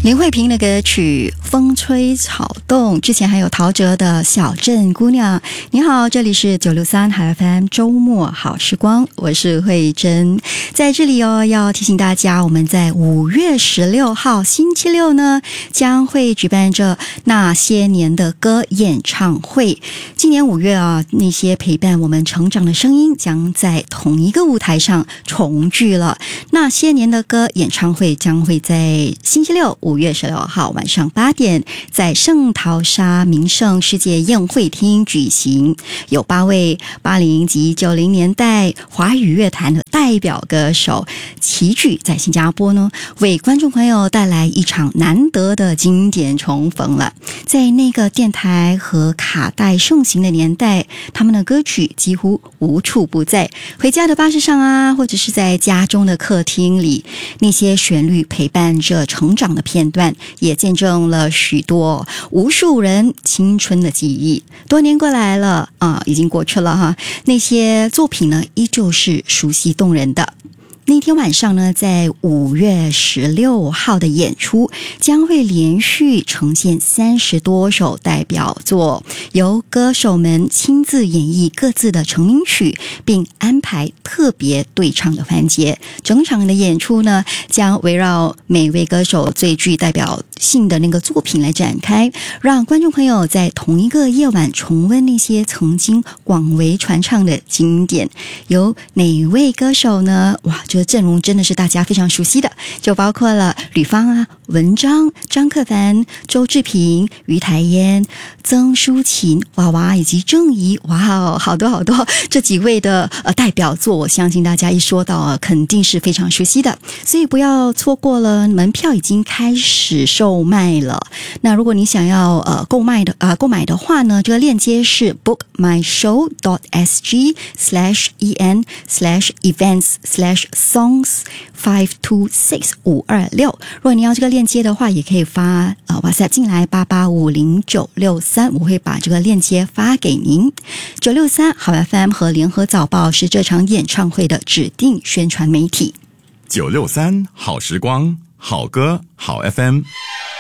林慧萍的歌曲《风吹草动》，之前还有陶喆的《小镇姑娘》。你好，这里是963海 FM 周末好时光，我是慧珍。在这里要提醒大家，我们在5月16号星期六呢，将会举办着那些年的歌演唱会。今年5月那些陪伴我们成长的声音将在同一个舞台上重聚了。那些年的歌演唱会将会在星期六5月16号晚上8点，在圣淘沙名胜世界宴会厅举行。有8位80及90年代华语乐坛的代表歌手齐聚在新加坡呢，为观众朋友带来一场难得的经典重逢了。在那个电台和卡带盛行的年代，他们的歌曲几乎无处不在。回家的巴士上或者是在家中的客厅里，那些旋律陪伴着成长的片段，也见证了无数人青春的记忆。多年过来了已经过去了那些作品呢，依旧是熟悉动人的。那天晚上呢，在5月16号的演出将会连续呈现30多首代表作，由歌手们亲自演绎各自的成名曲，并安排特别对唱的环节。整场的演出呢，将围绕每位歌手最具代表性的那个作品来展开，让观众朋友在同一个夜晚重温那些曾经广为传唱的经典。有哪位歌手呢？这个阵容真的是大家非常熟悉的，就包括了吕方文章、张克凡、周志平、于台烟、曾淑琴、娃娃以及郑怡。好多这几位的代表作，我相信大家一说到肯定是非常熟悉的，所以不要错过了。门票已经开始售卖了，那如果你想要购买的话呢，这个链接是 bookmyshow.sg/events/songs526526。如果你要这个链接的话，也可以发WhatsApp 进来8850-963，我会把这个链接发给您。963好 FM 和联合早报是这场演唱会的指定宣传媒体。 963好时光，好歌好 FM。